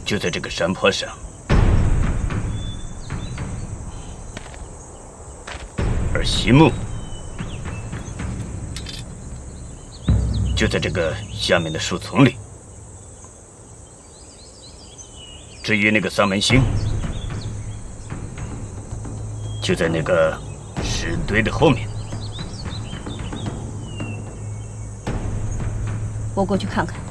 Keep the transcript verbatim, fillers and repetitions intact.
就在这个山坡上，而席木就在这个下面的树丛里。至于那个丧门星，就在那个石堆的后面。 我过去看看。